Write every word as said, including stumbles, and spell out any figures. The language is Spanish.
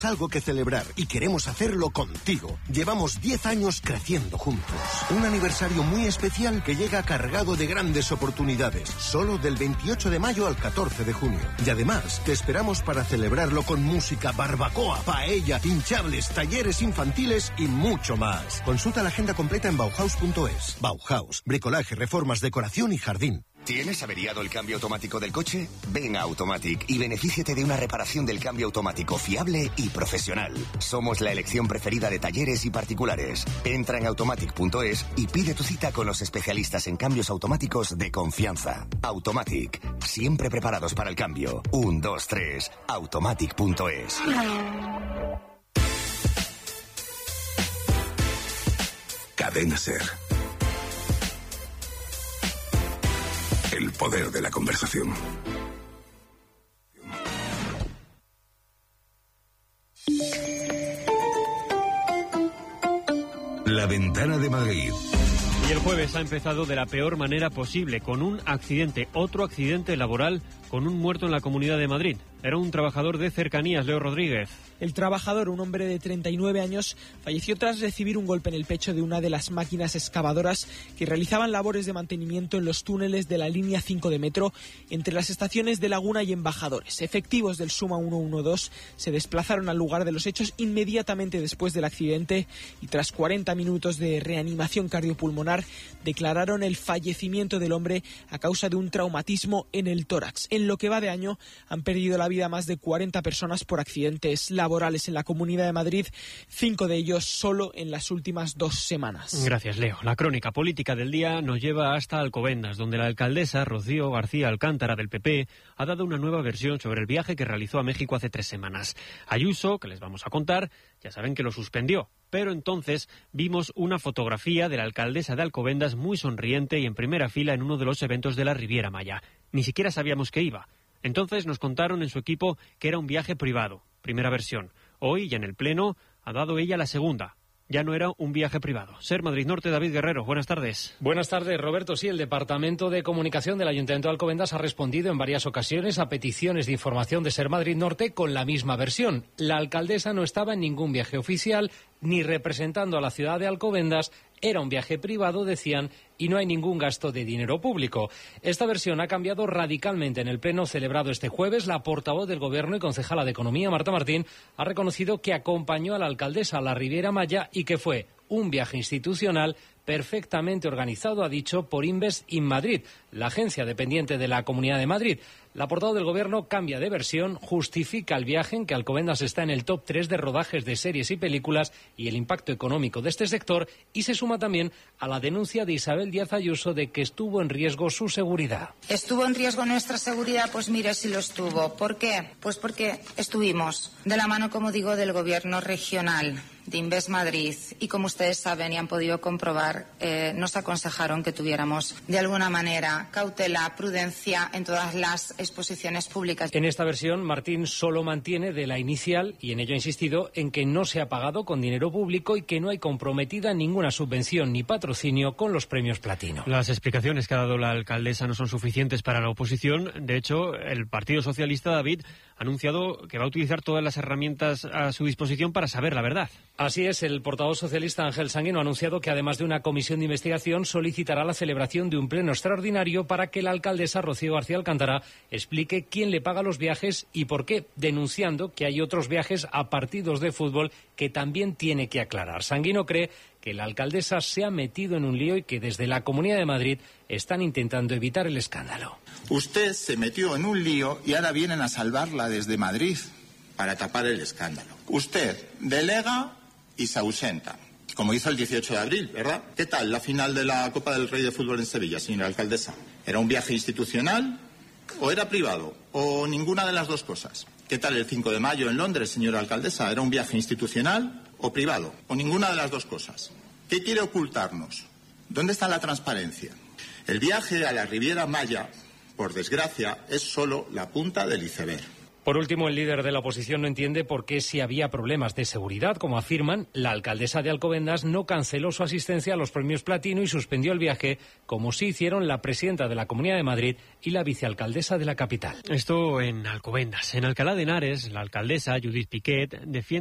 Algo que celebrar y queremos hacerlo contigo. Llevamos diez años creciendo juntos. Un aniversario muy especial que llega cargado de grandes oportunidades. Solo del veintiocho de mayo al catorce de junio. Y además, te esperamos para celebrarlo con música, barbacoa, paella, hinchables, talleres infantiles y mucho más. Consulta la agenda completa en Bauhaus punto es. Bauhaus, bricolaje, reformas, decoración y jardín. ¿Tienes averiado el cambio automático del coche? Ven a Automatic y benefíciate de una reparación del cambio automático fiable y profesional. Somos la elección preferida de talleres y particulares. Entra en automatic punto es y pide tu cita con los especialistas en cambios automáticos de confianza. Automatic, siempre preparados para el cambio. Un, dos, tres, automatic punto es. Cadena Ser. El poder de la conversación. La Ventana de Madrid. Y el jueves ha empezado de la peor manera posible, con un accidente, otro accidente laboral, con un muerto en la Comunidad de Madrid. Era un trabajador de cercanías, Leo Rodríguez. El trabajador, un hombre de treinta y nueve años, falleció tras recibir un golpe en el pecho de una de las máquinas excavadoras que realizaban labores de mantenimiento en los túneles de la línea cinco de metro entre las estaciones de Laguna y Embajadores. Efectivos del Suma ciento doce se desplazaron al lugar de los hechos inmediatamente después del accidente y tras cuarenta minutos de reanimación cardiopulmonar declararon el fallecimiento del hombre a causa de un traumatismo en el tórax. En lo que va de año han perdido la vida más de cuarenta personas por accidentes laborales en la Comunidad de Madrid, cinco de ellos solo en las últimas dos semanas. Gracias, Leo. La crónica política del día nos lleva hasta Alcobendas, donde la alcaldesa Rocío García Alcántara del P P ha dado una nueva versión sobre el viaje que realizó a México hace tres semanas. Ayuso, que les vamos a contar, ya saben que lo suspendió. Pero entonces vimos una fotografía de la alcaldesa de Alcobendas muy sonriente y en primera fila en uno de los eventos de la Riviera Maya. Ni siquiera sabíamos que iba. Entonces nos contaron en su equipo que era un viaje privado, primera versión. Hoy, ya en el Pleno, ha dado ella la segunda. Ya no era un viaje privado. Ser Madrid Norte, David Guerrero, buenas tardes. Buenas tardes, Roberto. Sí, el Departamento de Comunicación del Ayuntamiento de Alcobendas ha respondido en varias ocasiones a peticiones de información de Ser Madrid Norte con la misma versión. La alcaldesa no estaba en ningún viaje oficial ni representando a la ciudad de Alcobendas. Era un viaje privado, decían, y no hay ningún gasto de dinero público. Esta versión ha cambiado radicalmente en el pleno celebrado este jueves. La portavoz del Gobierno y concejala de Economía, Marta Martín, ha reconocido que acompañó a la alcaldesa a la Riviera Maya y que fue un viaje institucional perfectamente organizado, ha dicho, por Inves in Madrid, la agencia dependiente de la Comunidad de Madrid. La portavoz del Gobierno cambia de versión, justifica el viaje en que Alcobendas está en el top tres de rodajes de series y películas y el impacto económico de este sector, y se suma también a la denuncia de Isabel Díaz Ayuso de que estuvo en riesgo su seguridad. ¿Estuvo en riesgo nuestra seguridad? Pues mire, sí lo estuvo. ¿Por qué? Pues porque estuvimos de la mano, como digo, del Gobierno regional, de Inves Madrid, y como ustedes saben y han podido comprobar, eh, nos aconsejaron que tuviéramos de alguna manera cautela, prudencia en todas las exposiciones públicas. En esta versión, Martín solo mantiene de la inicial, y en ello ha insistido, en que no se ha pagado con dinero público y que no hay comprometida ninguna subvención ni patrocinio con los premios platino. Las explicaciones que ha dado la alcaldesa no son suficientes para la oposición. De hecho, el Partido Socialista, David, ha anunciado que va a utilizar todas las herramientas a su disposición para saber la verdad. Así es, el portavoz socialista Ángel Sanguino ha anunciado que además de una comisión de investigación solicitará la celebración de un pleno extraordinario para que la alcaldesa Rocío García Alcántara explique quién le paga los viajes y por qué, denunciando que hay otros viajes a partidos de fútbol que también tiene que aclarar. Sanguino cree que la alcaldesa se ha metido en un lío y que desde la Comunidad de Madrid están intentando evitar el escándalo. Usted se metió en un lío y ahora vienen a salvarla desde Madrid para tapar el escándalo. Usted delega y se ausenta, como hizo el dieciocho de abril, ¿verdad? ¿Qué tal la final de la Copa del Rey de Fútbol en Sevilla, señora alcaldesa? ¿Era un viaje institucional o era privado o ninguna de las dos cosas? ¿Qué tal el cinco de mayo en Londres, señora alcaldesa? ¿Era un viaje institucional o privado o ninguna de las dos cosas? ¿Qué quiere ocultarnos? ¿Dónde está la transparencia? El viaje a la Riviera Maya, por desgracia, es solo la punta del iceberg. Por último, el líder de la oposición no entiende por qué, si había problemas de seguridad, como afirman, la alcaldesa de Alcobendas no canceló su asistencia a los premios Platino y suspendió el viaje, como sí hicieron la presidenta de la Comunidad de Madrid y la vicealcaldesa de la capital. Esto en Alcobendas. En Alcalá de Henares, la alcaldesa Judith Piquet defiende